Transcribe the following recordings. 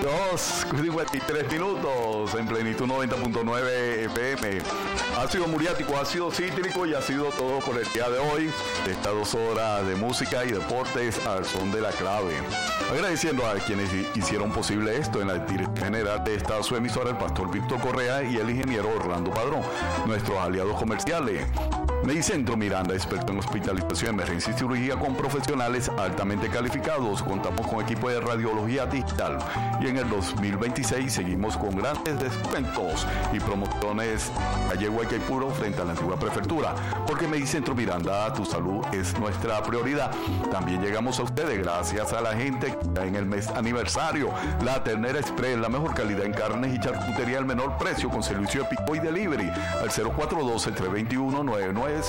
2:53 minutos en Plenitud 90.9 FM. Ha sido muriático, ha sido cítrico y ha sido todo por el día de hoy. Estas 2 horas de música y deportes al son de la clave. Agradeciendo a quienes hicieron posible esto en la dirección general de esta su emisora, el pastor Víctor Correa y el ingeniero Orlando Padrón, nuestros aliados comerciales. Medicentro Miranda, experto en hospitalización, emergencia y cirugía con profesionales altamente calificados. Contamos con equipo de radiología digital. Y en el 2026 seguimos con grandes descuentos y promociones calle Guaycaipuro frente a la antigua prefectura. Porque Medicentro Miranda, tu salud es nuestra prioridad. También llegamos a ustedes gracias a la gente que está en el mes aniversario. La Ternera Express, la mejor calidad en carnes y charcutería al menor precio con servicio de pico y delivery al 0412-321-9904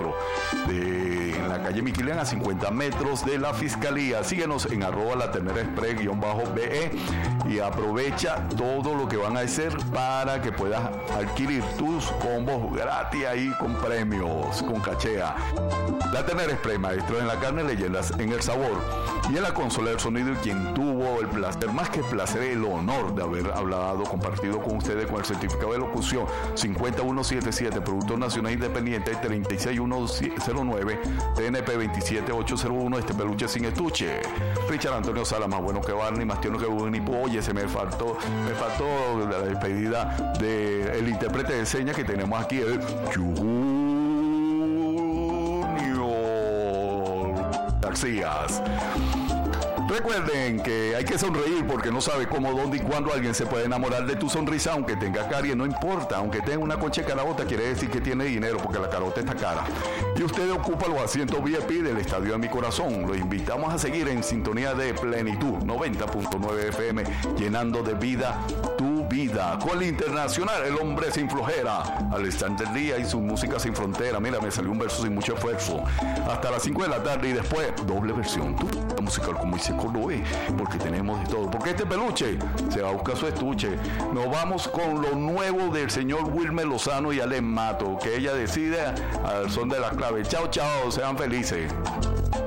en la calle Miquilian a 50 metros de la Fiscalía. Síguenos en @laternerexpress_BE y aprovecha todo lo que van a hacer para que puedas adquirir tus combos gratis ahí con premios, con cachea. La Ternera Express, maestros en la carne, leyendas en el sabor. Y en la consola del sonido, quien tuvo el placer, más que el placer, el honor de haber hablado, compartido con ustedes con el certificado de locución 50177, Producto Nacional Independiente 36109, TNP 27801, este peluche sin estuche. Richard Antonio Sala, más bueno que Barney, más tierno que Winnie Pooh. Oye, me faltó la despedida del intérprete de señas que tenemos aquí, el Junior Garcías. Recuerden que hay que sonreír porque no sabe cómo, dónde y cuándo alguien se puede enamorar de tu sonrisa, aunque tenga caries, no importa. Aunque tenga una concha de carabota, quiere decir que tiene dinero porque la carota está cara. Y usted ocupa los asientos VIP del Estadio de mi Corazón. Los invitamos a seguir en sintonía de Plenitud 90.9 FM, llenando de vida tu vida. Con el internacional, el hombre sin flojera, Alexander Díaz y su música sin frontera. Mira, me salió un verso sin mucho esfuerzo. Hasta las 5 de la tarde y después, doble versión. Tú, la musical como dice Coloé, porque tenemos de todo. Porque este peluche se va a buscar su estuche. Nos vamos con lo nuevo del señor Wilmer Lozano y Alem Mato, que ella decide al son de la clave. Chao, chao, sean felices.